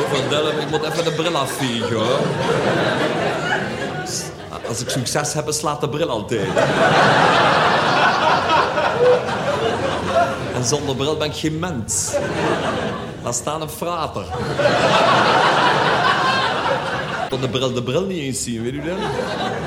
Verdellen, ik moet even de bril afvegen, hoor. Als ik succes heb, slaat de bril altijd. En zonder bril ben ik geen mens. Laat staan een frater. Tot de bril niet eens zien, weet u dat?